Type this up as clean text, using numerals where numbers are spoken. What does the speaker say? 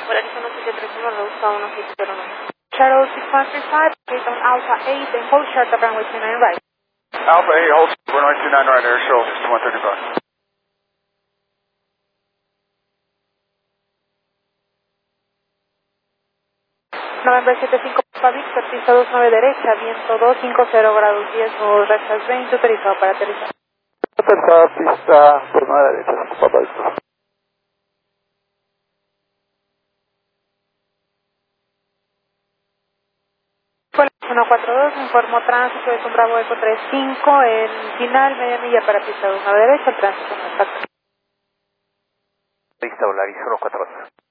Por aquí son 731, lo usa 1609. Shuttle 6135, based on Alpha 8, then hold short of runway 29 right. Alpha 8, hold runway 29 right, air show 135. November 75 Papa Victor, pista 29 derecha, viento 250 grados 10, o rectas 20, autorizado para aterrizar. Tercera pista, por una derecha, Papa Victor. 142, informó tránsito de un Bravo Eco 35, en final, media milla para pista 1 derecha, el tránsito no está. Pista Volaris 142.